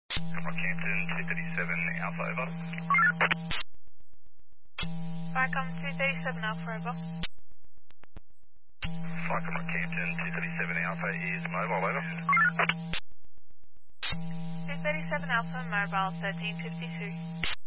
Campton 237 Alpha, over. Vicom 237 Alpha, over. Vicom Campton 237 Alpha is mobile, over. 237 Alpha, mobile 1352.